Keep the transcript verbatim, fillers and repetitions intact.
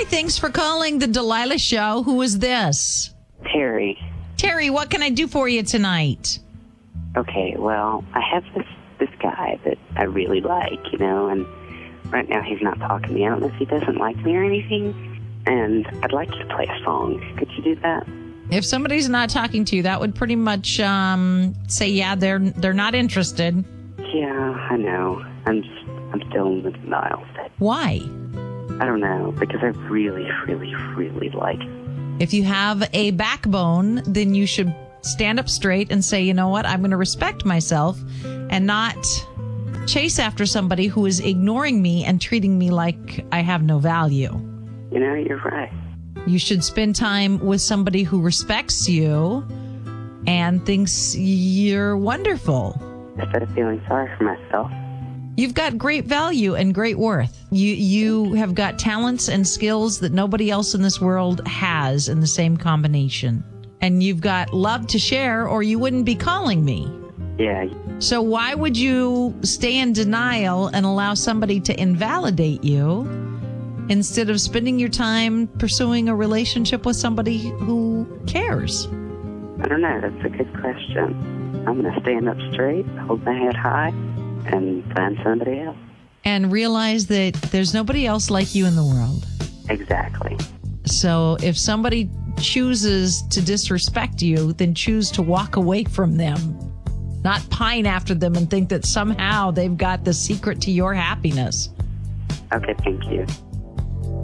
thanks for calling the Delilah Show. Who is this? Terry. Terry, what can I do for you tonight? Okay, well, I have this this guy that I really like, you know, and right now he's not talking to me. I don't know if he doesn't like me or anything, and I'd like you to play a song. Could you do that? If somebody's not talking to you, that would pretty much um, say, yeah, they're they're not interested. Yeah, I know. I'm just, I'm still in the denial state. Why? I don't know, because I really, really, really like him. If you have a backbone, then you should stand up straight and say, you know what, I'm going to respect myself and not chase after somebody who is ignoring me and treating me like I have no value. You know, you're right. You should spend time with somebody who respects you and thinks you're wonderful. Instead of feeling sorry for myself. You've got great value and great worth. You you have got talents and skills that nobody else in this world has in the same combination. And you've got love to share, or you wouldn't be calling me. Yeah. So why would you stay in denial and allow somebody to invalidate you instead of spending your time pursuing a relationship with somebody who cares? I don't know. That's a good question. I'm going to stand up straight, hold my head high, and find somebody else. And realize that there's nobody else like you in the world. Exactly. So if somebody chooses to disrespect you, then choose to walk away from them. Not pine after them and think that somehow they've got the secret to your happiness. Okay, thank you.